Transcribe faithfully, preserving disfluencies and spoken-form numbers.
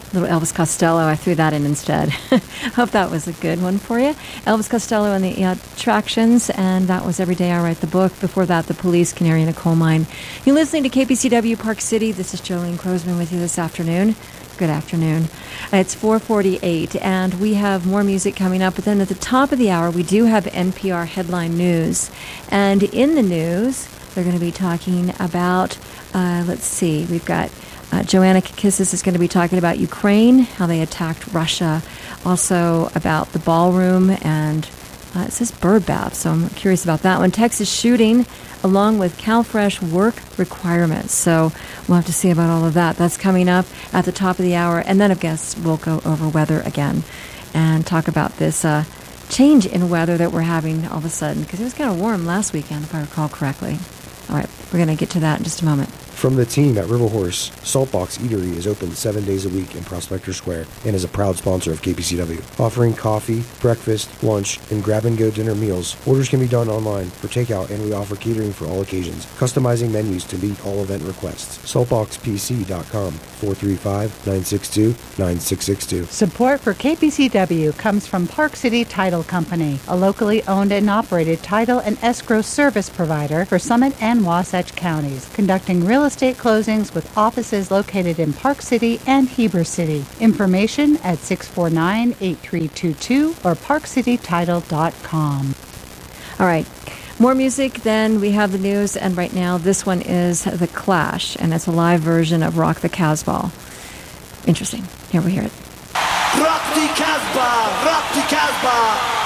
little Elvis Costello. I threw that in instead. Hope that was a good one for you. Elvis Costello and the uh, Attractions, and that was Every Day I Write the Book. Before that, The Police, Canary in a Coal Mine. You're listening to K P C W Park City. This is Jolene Crosman with you this afternoon. Good afternoon. It's four forty-eight, and we have more music coming up. But then at the top of the hour, we do have N P R Headline News. And in the news, they're going to be talking about, uh, let's see, we've got uh, Joanna Kakissis is going to be talking about Ukraine, how they attacked Russia. Also about the ballroom, and uh, it says bird bath, so I'm curious about that one. Texas shooting, along with CalFresh work requirements. So we'll have to see about all of that. That's coming up at the top of the hour. And then, I guess, we'll go over weather again and talk about this uh, change in weather that we're having all of a sudden, because it was kind of warm last weekend, if I recall correctly. All right, we're going to get to that in just a moment. From the team at River Horse, Saltbox Eatery is open seven days a week in Prospector Square and is a proud sponsor of K P C W. Offering coffee, breakfast, lunch, and grab-and-go dinner meals, orders can be done online for takeout, and we offer catering for all occasions, customizing menus to meet all event requests. saltbox p c dot com, four three five, nine six two, nine six six two. Support for K P C W comes from Park City Title Company, a locally owned and operated title and escrow service provider for Summit and Wasatch counties, conducting real estate closings with offices located in Park City and Heber City. Information at six four nine, eight three two two or park city title dot com. All right. More music, then we have the news, and right now this one is The Clash, and it's a live version of Rock the Casbah. Interesting. Here we hear it. Rock the Casbah! Rock the Casbah!